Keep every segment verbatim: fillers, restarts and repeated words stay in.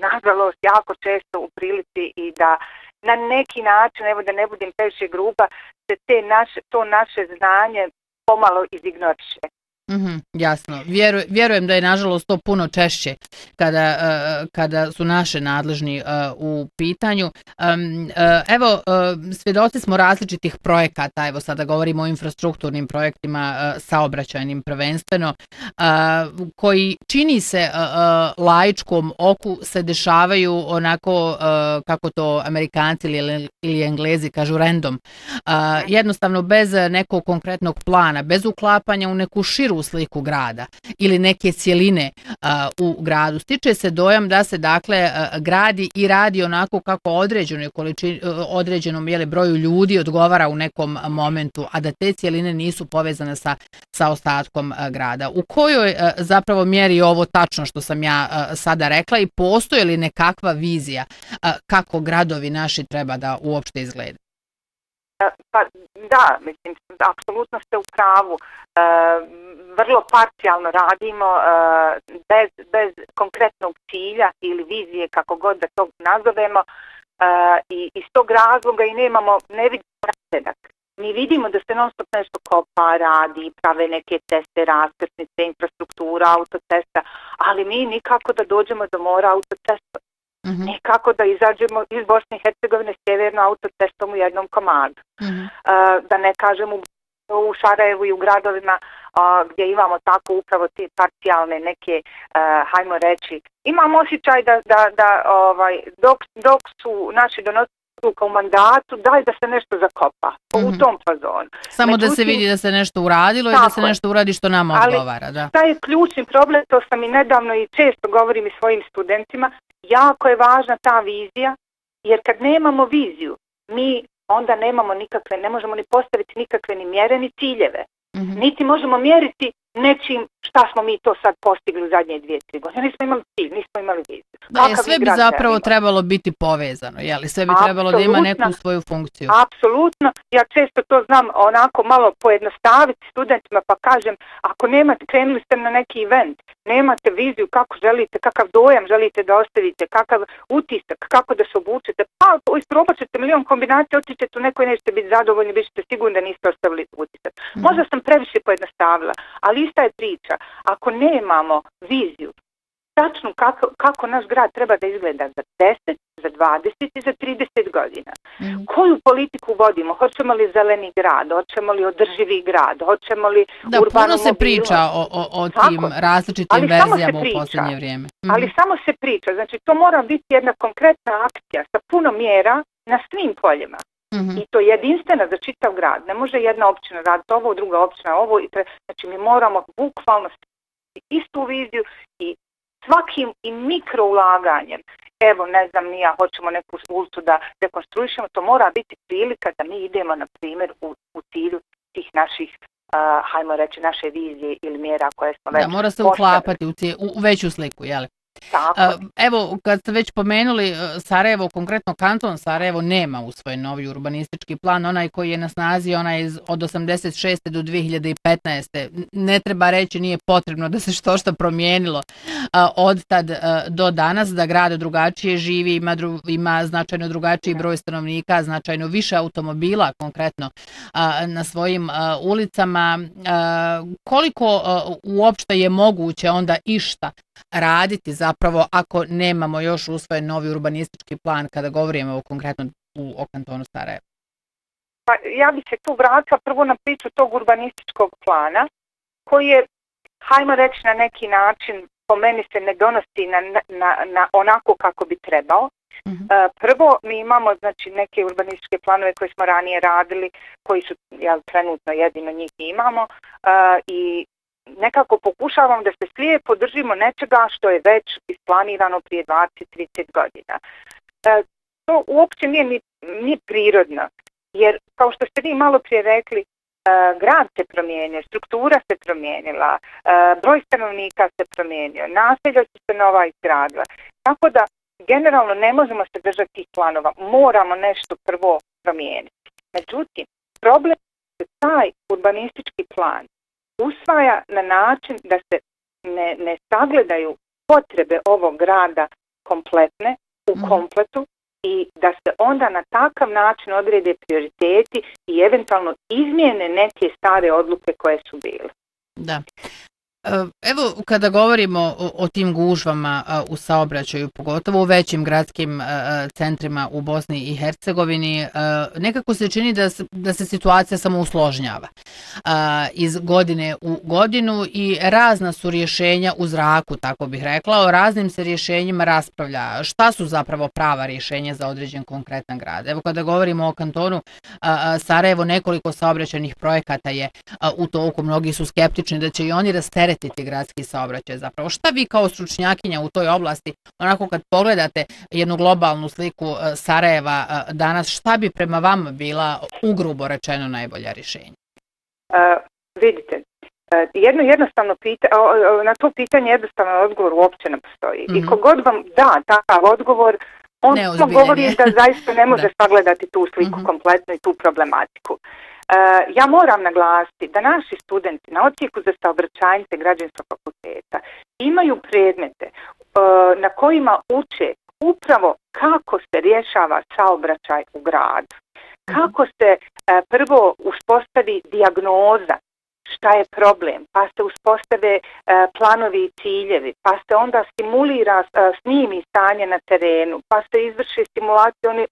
nažalost jako često u prilici i da na neki način, evo da ne budem previše gruba, se te naše, to naše znanje pomalo izignoriše. Mm-hmm, jasno. Vjeru, vjerujem da je nažalost to puno češće kada, uh, kada su naše nadležni uh, u pitanju. Um, uh, evo, uh, svjedoci smo različitih projekata, evo sada govorimo o infrastrukturnim projektima, uh, saobraćajnim prvenstveno, uh, koji čini se uh, uh, laičkom oku se dešavaju onako uh, kako to Amerikanci ili, ili Englezi kažu random. Uh, jednostavno bez nekog konkretnog plana, bez uklapanja u neku širu sliku grada ili neke cjeline uh, u gradu. Stiče se dojam da se dakle uh, gradi i radi onako kako određenoj količini, uh, određenom jele, broju ljudi odgovara u nekom momentu, a da te cjeline nisu povezane sa, sa ostatkom uh, grada. U kojoj uh, zapravo mjeri je ovo tačno što sam ja uh, sada rekla i postoji li nekakva vizija uh, kako gradovi naši treba da uopšte izgledaju? Pa da, mislim, apsolutno ste u pravu. E, vrlo parcijalno radimo e, bez, bez konkretnog cilja ili vizije, kako god da to nazovemo, e, i iz tog razloga i nemamo, ne vidimo napredak. Mi vidimo da se non stop nešto kopa, radi, prave neke ceste, raskrsnice, infrastruktura, autocesta, ali mi nikako da dođemo do mora autocesta. Mm-hmm. Nikako da izađemo iz Bosne i Hercegovine sjeverno autocestom u jednom komadu. Mm-hmm. Uh, da ne kažem u, u Šarajevu i u gradovima uh, gdje imamo tako upravo te parcijalne neke, uh, hajmo reći, imam osjećaj da, da, da ovaj, dok, dok su naši donosili u mandatu, daj da se nešto zakopa. Mm-hmm. U tom fazonu. Samo Međutim, da se vidi da se nešto uradilo i da se nešto uradi što nama odgovara. Da. Taj je ključni problem, to sam i nedavno i često govorim i svojim studentima, jako je važna ta vizija, jer kad nemamo viziju, mi onda nemamo nikakve, ne možemo ni postaviti nikakve ni mjere ni ciljeve. Mm-hmm. Niti možemo mjeriti nečim šta smo mi to sad postigli u zadnje dvije, tri godine. Nismo imali cilj, nismo imali viziju. Da, je, sve bi zapravo trebalo biti povezano, jeli? Sve bi trebalo da ima neku svoju funkciju. Apsolutno. Ja često to znam onako malo pojednostaviti studentima pa kažem, ako nemate, krenuli ste na neki event, nemate viziju kako želite, kakav dojam želite da ostavite, kakav utisak, kako da se obučete, pa isprobat ćete milion kombinacija, otićete u nekoj, nećete biti zadovoljni, bit ćete sigurni da niste ostavili utisak. Mm. Možda sam previše pojednostavila, ali ista je priča. Ako nemamo viziju, tačno kako, kako naš grad treba da izgleda za deset, za dvadeset i za trideset godina. Mm. Koju politiku vodimo? Hoćemo li zeleni grad? Hoćemo li održivi grad? Hoćemo li da, urbanu puno se mobilnost? priča o, o, o tim tako, različitim verzijama u posljednje vrijeme. Mm. Ali samo se priča. Znači, to mora biti jedna konkretna akcija sa puno mjera na svim poljima. Mm-hmm. I to je jedinstvena za čitav grad. Ne može jedna općina raditi ovo, druga općina ovo. I tre... Znači, mi moramo bukvalno istu viziju i svakim i mikroulaganjem. Evo, ne znam, ni ja, hoćemo neku ulicu da rekonstruišemo, to mora biti prilika da mi idemo, na primjer, u, u cilju tih naših, uh, hajmo reći, naše vizije ili mjera koje smo već da, mora se uklapati u, cije, u veću sliku, jel? Tako. Evo, kad ste već pomenuli Sarajevo, konkretno kanton Sarajevo nema usvojen novi urbanistički plan, onaj koji je na snazi, onaj od osamdeset šeste do dvije hiljade petnaeste. Ne treba reći, nije potrebno da se što što promijenilo od tad do danas, da grad drugačije živi, ima, dru, ima značajno drugačiji broj stanovnika, značajno više automobila konkretno na svojim ulicama. Koliko uopšte je moguće onda išta raditi zapravo ako nemamo još usvojen novi urbanistički plan kada govorimo o konkretno u, o kantonu Sarajevo? Pa ja bih se tu vratila prvo na priču tog urbanističkog plana koji je, hajmo reći na neki način, po meni se ne donosi na, na, na onako kako bi trebao. Mm-hmm. Uh, prvo mi imamo znači neke urbanističke planove koje smo ranije radili, koji su jel, trenutno jedino njih imamo uh, i nekako pokušavam da se slijepo držimo nečega što je već isplanirano prije dvadeset do trideset godina. E, to uopće nije ni, ni prirodno, jer kao što ste vi malo prije rekli, e, grad se promijenio, struktura se promijenila, e, broj stanovnika se promijenio, naselja su se nova izgradila. Tako da generalno ne možemo se držati tih planova, moramo nešto prvo promijeniti. Međutim, problem je taj urbanistički plan usvaja na način da se ne, ne sagledaju potrebe ovog grada kompletne, u Mhm. kompletu i da se onda na takav način odrede prioriteti i eventualno izmijene neke stare odluke koje su bile. Da. E, Evo, kada govorimo o, o tim gužvama a, u saobraćaju, pogotovo u većim gradskim a, a, centrima u Bosni i Hercegovini, a, nekako se čini da se, da se situacija samo usložnjava a, iz godine u godinu i razna su rješenja u zraku, tako bih rekla. O raznim se rješenjima raspravlja. Šta su zapravo prava rješenja za određen konkretan grad? Evo, kada govorimo o kantonu a, a, Sarajevo, nekoliko saobraćajnih projekata je a, u toku. Mnogi su skeptični da će i oni rasteretiti gradski saobraćaj zapravo. Šta vi kao stručnjakinja u toj oblasti, onako kad pogledate jednu globalnu sliku e, Sarajeva e, danas, šta bi prema vama bila ugrubo rečeno najbolja rješenja? Uh, vidite, uh, jedno jednostavno pita, uh, na to pitanje jednostavno odgovor uopće ne postoji. Mm-hmm. I kogod vam da takav odgovor, on samo govori da zaista ne može sagledati tu sliku mm-hmm. kompletno i tu problematiku. Uh, ja moram naglasiti da naši studenti na odsjeku za saobraćajnice Građevinskog fakulteta imaju predmete uh, na kojima uče upravo kako se rješava saobraćaj u gradu. Kako se uh, prvo uspostavi dijagnoza šta je problem, pa se uspostave uh, planovi i ciljevi, pa se onda simulira, uh, snimi stanje na terenu, pa se izvrši simulacije, oni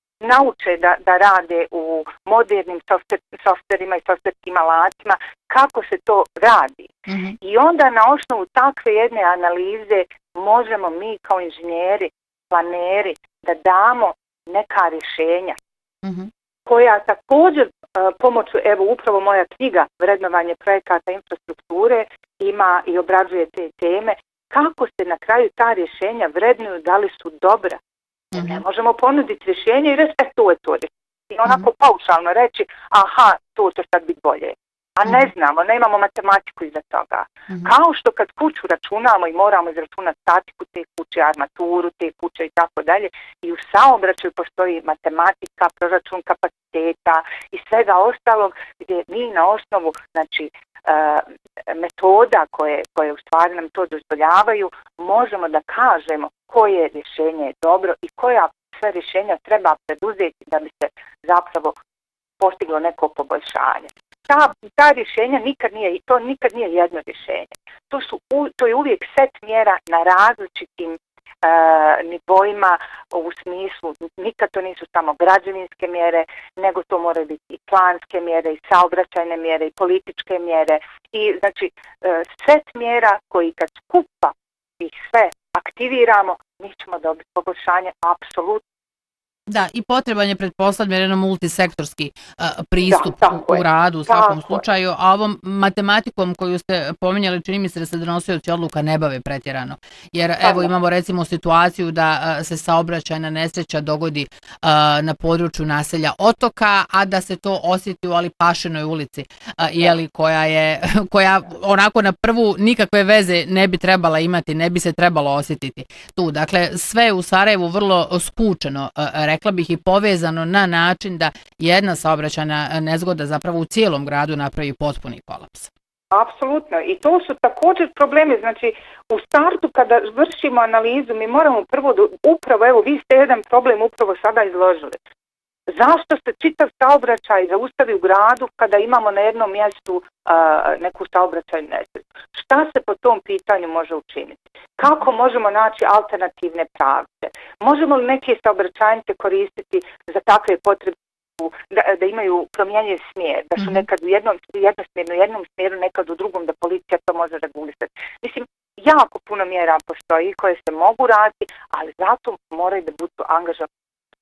nauče da, da rade u modernim softver, softverima i softverskim alatima, kako se to radi. Mm-hmm. I onda na osnovu takve jedne analize možemo mi kao inženjeri, planeri, da damo neka rješenja mm-hmm. koja također uh, pomoću, evo upravo moja knjiga Vrednovanje projekata infrastrukture ima i obrađuje te teme, kako se na kraju ta rješenja vrednuju, da li su dobra. Mm-hmm. Ne možemo ponuditi rješenje i reći, e, to je to rješenje. I onako mm-hmm. paušalno reći, aha, to će sad biti bolje. A ne mm-hmm. znamo, ne imamo matematiku iza toga. Mm-hmm. Kao što kad kuću računamo i moramo izračunati statiku te kuće, armaturu te kuće i tako dalje, i u saobraćaju postoji matematika, proračun kapaciteta i svega ostalog, gdje mi na osnovu, znači, uh, metoda koje, koje u stvari nam to dozvoljavaju, možemo da kažemo koje rješenje je dobro i koja sve rješenja treba preduzeti da bi se zapravo postiglo neko poboljšanje. Ta, ta rješenja nikad nije, to nikad nije jedno rješenje. To, su, to je uvijek set mjera na različitim uh, nivoima u smislu, nikad to nisu samo građevinske mjere, nego to moraju biti i planske mjere, i saobraćajne mjere, i političke mjere. I znači uh, set mjera koji kad skupa ih sve aktiviramo, mi ćemo dobiti poboljšanje apsolutno. Da, i potreban je pretpostavljeno jedan multisektorski uh, pristup da, u, u radu u svakom slučaju, je. A ovom matematikom koju ste pominjali, čini mi se da se donosioci odluka ne bave pretjerano. Jer tako. Evo imamo recimo situaciju da uh, se saobraćajna nesreća dogodi uh, na području naselja Otoka, a da se to osjeti u Alipašinoj ulici, uh, jeli, koja je, koja onako na prvu nikakve veze ne bi trebala imati, ne bi se trebalo osjetiti tu. Dakle, sve u Sarajevu vrlo skučeno uh, rekla bih i povezano na način da jedna saobraćajna nezgoda zapravo u cijelom gradu napravi potpuni kolaps. Apsolutno. I to su također problemi. Znači, u startu kada vršimo analizu, mi moramo prvo, upravo, evo, vi ste jedan problem upravo sada izložili. Zašto se čitav saobraćaj zaustavi u gradu kada imamo na jednom mjestu uh, neku saobraćajnu nesreću? Šta se po tom pitanju može učiniti? Kako možemo naći alternativne pravce? Možemo li neke saobraćajnice koristiti za takve potrebe da, da imaju promijenjen smjer, da su nekad u jednom, jednosmjerno, jednom smjeru, nekad u drugom, da policija to može regulisati? Mislim, jako puno mjera postoji koje se mogu raditi, ali zato moraju da budu angažovani.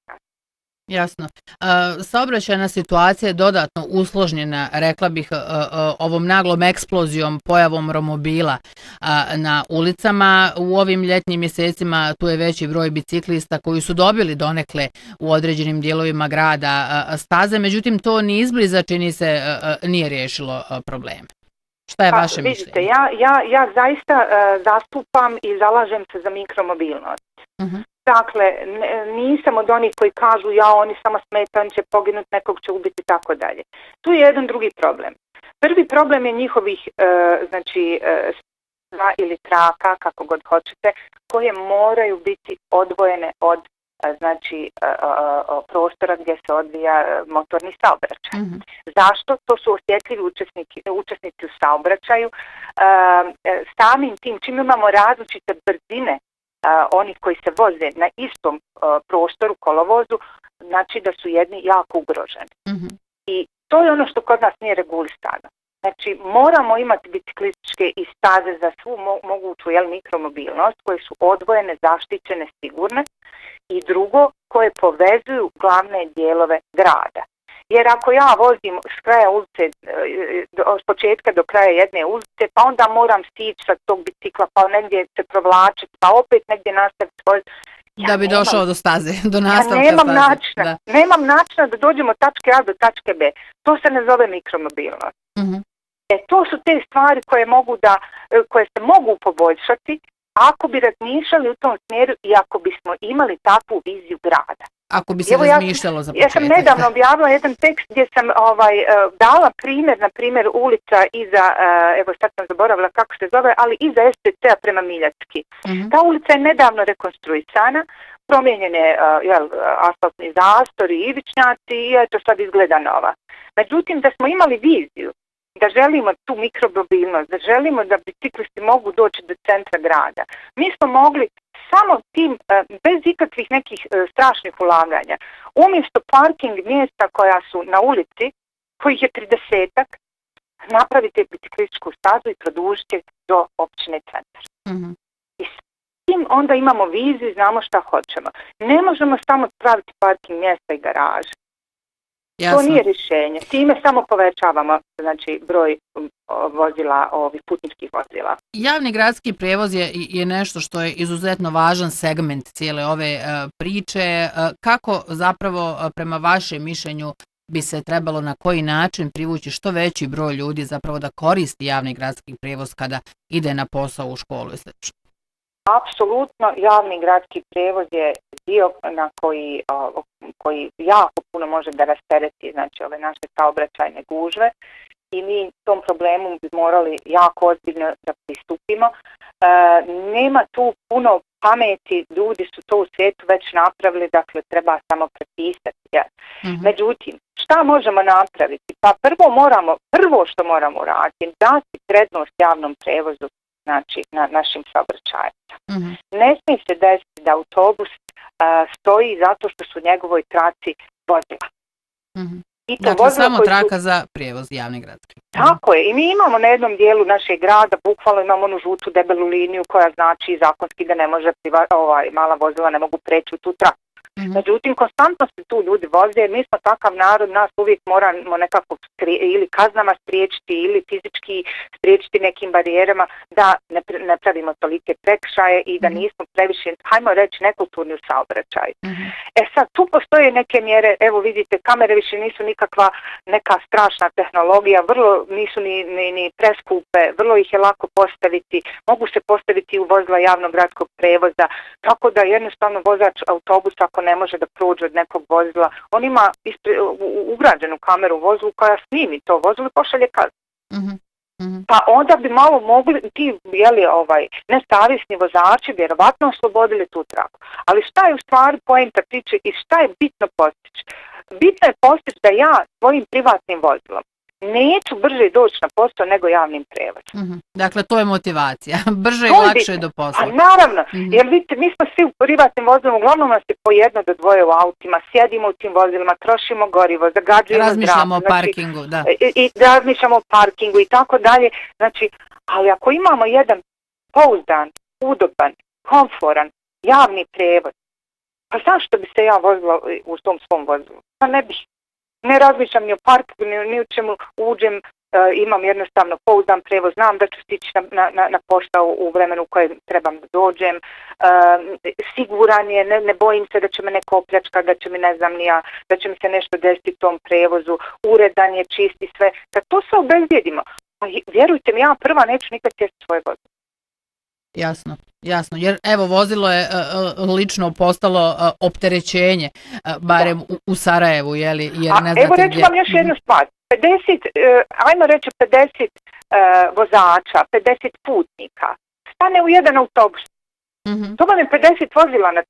Jasno. Uh, saobraćajna situacija je dodatno usložnjena, rekla bih, uh, uh, ovom naglom eksplozijom, pojavom romobila uh, na ulicama. U ovim ljetnim mjesecima tu je veći broj biciklista koji su dobili donekle u određenim dijelovima grada uh, staze, međutim to ni izbliza, čini se, uh, nije riješilo uh, probleme. Šta je pa, vaše vidite, mišljenje? Ja, ja, ja zaista uh, zastupam i zalažem se za mikromobilnost. Uh-huh. Dakle, nisam od onih koji kažu ja, oni samo smetaju, oni će poginuti, nekog će ubiti i tako dalje. Tu je jedan drugi problem. Prvi problem je njihovih, uh, znači, uh, ili traka, kako god hoćete, koje moraju biti odvojene od znači prostora gdje se odvija motorni saobraćaj. Mm-hmm. Zašto? To su osjetljivi učesnici, učesnici u saobraćaju. Samim tim, čim imamo različite brzine onih koji se voze na istom prostoru, kolovozu, znači da su jedni jako ugroženi. Mm-hmm. I to je ono što kod nas nije regulisano. Znači, moramo imati biciklističke i staze za svu mo- moguću jel, mikromobilnost, koje su odvojene, zaštićene, sigurne, i drugo, koje povezuju glavne dijelove grada. Jer ako ja vozim s kraja ulice, od početka do kraja jedne ulice, pa onda moram stići sa tog bicikla, pa negdje se provlačiti, pa opet negdje nastaviti voziti. Ja da bi nemam, došao do staze, do nastavka ja nemam staze. Načina, da. Nemam načina da dođemo od tačke A do tačke B. To se ne zove mikromobilnost. Mm-hmm. E, to su te stvari koje mogu da, koje se mogu poboljšati ako bi razmišljali u tom smjeru i ako bismo imali takvu viziju grada. Ako bi se Evo, razmišljalo ja, za početak. Ja sam nedavno objavila jedan tekst gdje sam ovaj, dala primjer, na primjer ulica iza, evo sad sam zaboravila kako se zove, ali iza S P C-a prema Miljacki. Mm-hmm. Ta ulica je nedavno rekonstruisana, promijenjen je jel, asfaltni zastor i ivičnjaci i eto sad izgleda nova. Međutim, da smo imali viziju, da želimo tu mikromobilnost, da želimo da biciklisti mogu doći do centra grada. Mi smo mogli samo tim, bez ikakvih nekih strašnih ulaganja, umjesto parking mjesta koja su na ulici, kojih je tridesetak, napravite biciklističku stazu i produžite do općine centar. Mm-hmm. I s tim onda imamo viziju i znamo šta hoćemo. Ne možemo samo praviti parking mjesta i garaže. Jasno. To nije rješenje. Time samo povećavamo znači, broj vozila, ovih putničkih vozila. Javni gradski prijevoz je, je nešto što je izuzetno važan segment cijele ove uh, priče. Uh, kako zapravo uh, prema vašem mišljenju bi se trebalo na koji način privući što veći broj ljudi zapravo da koristi javni gradski prijevoz kada ide na posao u školu i sl. Apsolutno, javni gradski prijevoz je dio na koji, o, koji jako puno može da rastereti znači, ove naše saobraćajne gužve i mi tom problemu bi morali jako ozbiljno da pristupimo. E, nema tu puno pameti, ljudi su to u svijetu već napravili, dakle treba samo prepisati. Ja. Mm-hmm. Međutim, šta možemo napraviti? Pa prvo moramo, prvo što moramo raditi, dati prednost javnom prevozu znači na našim saobraćajima. Mm-hmm. Ne smije se desiti da autobus uh, stoji zato što su u njegovoj traci vozila. Mm-hmm. I to dakle, samo traka su... za prijevoz javni gradski. Tako je. I mi imamo na jednom dijelu našeg grada, bukvalno imamo onu žutu debelu liniju koja znači zakonski da ne može priva, ovaj, mala vozila ne mogu preći u tu traku. Mm-hmm. Međutim, konstantno se tu ljudi voze jer mi smo takav narod, nas uvijek moramo nekako sprije, ili kaznama spriječiti ili fizički spriječiti nekim barijerama da ne, ne pravimo tolike prekršaje i da mm-hmm. nismo previše, hajmo reći, nekulturni u saobraćaju. Mm-hmm. E sad, tu postoje neke mjere, evo vidite, kamere više nisu nikakva neka strašna tehnologija, vrlo nisu ni, ni, ni preskupe, vrlo ih je lako postaviti, mogu se postaviti u vozila javnog gradskog prevoza, tako da jednostavno vozač autobusa ako ne može da prođe od nekog vozila, on ima ispre, ugrađenu kameru u vozilu koja snimi to vozilo i pošalje kaznu. Mm-hmm. Mm-hmm. Pa onda bi malo mogli ti jeli, ovaj, nesavjesni vozači vjerovatno oslobodili tu traku. Ali šta je u stvari poenta priče i šta je bitno postići? Bitno je postići da ja svojim privatnim vozilom neću brže doći na posao nego javnim prevozom. Mm-hmm. Dakle, to je motivacija. Brže i lakše do posla. A naravno, mm-hmm. jer vidite, mi smo svi u privatnim vozilima, uglavnom nas je po jedno do dvoje u autima, sjedimo u tim vozilima, trošimo gorivo, zagađujemo zrak. Razmišljamo o parkingu, znači, da. I, i razmišljamo o parkingu i tako dalje. Znači, ali ako imamo jedan pouzdan, udoban, komforan, javni prevoz, pa zašto bi se ja vozila u tom svom vozilu? Pa ne bih. Ne razmišljam ni o parkingu, ni, ni u čemu uđem, uh, imam jednostavno pouzdan prevoz, znam da ću stići na, na, na posao u vremenu u kojem trebam da dođem, uh, siguran je, ne, ne bojim se da će me neko opljačka, da će mi ne znam ni ja, da će mi se nešto desiti u tom prevozu, uredan je, čisti sve, da to sve obezbijedimo. Pa vjerujte mi, ja prva neću nikad sjesti svoje vozilo. Jasno, jasno, jer evo vozilo je uh, lično postalo uh, opterećenje, uh, barem u, u Sarajevu, jeli, jer ne znate evo reći gdje... vam još jednu stvar, pedeset, uh, ajmo reći pedeset vozača, pedeset putnika, stane u jedan autobus. Mm-hmm. To vam je pedeset vozila na